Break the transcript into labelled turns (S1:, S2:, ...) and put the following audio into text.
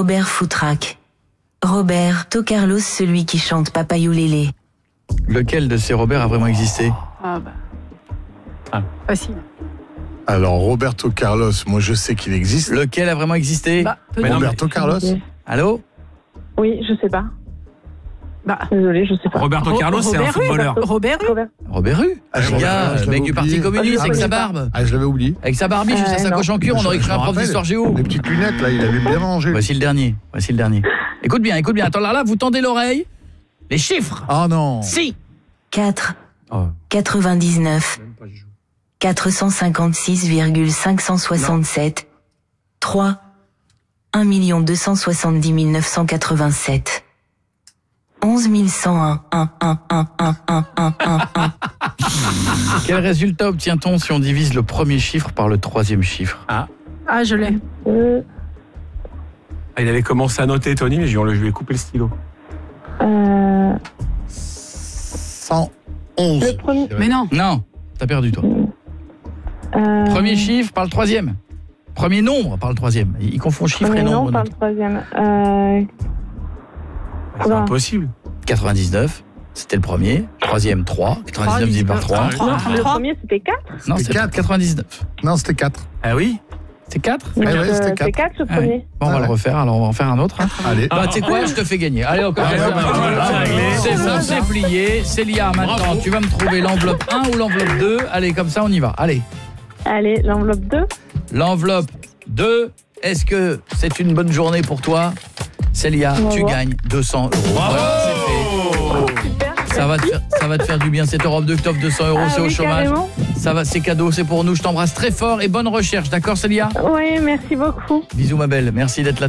S1: Robert Foutraque. Roberto Carlos, celui qui chante Papayolélé.
S2: Lequel de ces Robert a vraiment existé?
S3: Facile.
S4: Alors, Roberto Carlos, moi je sais qu'il existe.
S2: Lequel a vraiment existé?
S4: Roberto Carlos.
S2: Allô?
S5: Oui, je sais pas. Désolé, je sais pas.
S6: Roberto Carlos, c'est un footballeur.
S3: Robert
S2: Rue. Le gars,
S4: je l'avais
S2: mec du Parti
S4: oublié.
S2: communiste avec sa
S5: oublié.
S2: barbe.
S4: Ah, je l'avais oublié.
S2: Avec sa barbiche et sa sacoche en cuir, on aurait cru un prof d'histoire géo.
S4: Les petites lunettes, là, il avait bien mangé.
S2: Voici le dernier. Écoute bien. Attends, là, vous tendez l'oreille. Les chiffres.
S4: Oh non.
S2: Si.
S1: 4, 99, 456,567, 3, 1 270 987, 11 101, 1.
S2: Quel résultat obtient-on si on divise le premier chiffre par le troisième chiffre?
S3: Ah, je l'ai.
S6: Il avait commencé à noter, Tony, mais je lui ai coupé le stylo.
S4: 111.
S5: Le premier.
S3: Mais non.
S2: Non, t'as perdu toi. Premier chiffre par le troisième. Premier nombre par le troisième. Il confond chiffre et nombre.
S5: Non, par le troisième.
S6: C'est impossible.
S2: 99, c'était le premier. Troisième, 3. 99 divisé par 3.
S5: Non, le premier c'était 4.
S2: Non,
S4: C'était
S2: c'est
S4: 4.
S2: 99.
S4: Non, c'était 4.
S6: Ah oui?
S2: C'est 4?
S4: Ah ouais, c'était
S5: C'est
S4: 4.
S5: 4 le
S2: Ah ouais.
S5: premier.
S2: Bon, on va le refaire, alors on va en faire un autre.
S4: Allez.
S2: Bah, tu sais quoi, je te fais gagner. Allez, encore. C'est bon, c'est plié. Célia, maintenant, tu vas me trouver l'enveloppe 1 ou l'enveloppe 2. Allez, comme ça, on y va. Allez.
S5: Allez, l'enveloppe 2.
S2: L'enveloppe 2, est-ce que c'est une bonne journée pour toi? Célia, tu gagnes 200 €. Voilà, c'est fait.
S5: Super.
S2: Ça va te faire du bien. Cette Europe 2 t'offre 200 €, c'est au chômage.
S5: Carrément.
S2: Ça va, c'est cadeau, c'est pour nous. Je t'embrasse très fort et bonne recherche. D'accord, Célia?
S5: Oui, merci beaucoup.
S2: Bisous, ma belle. Merci d'être là.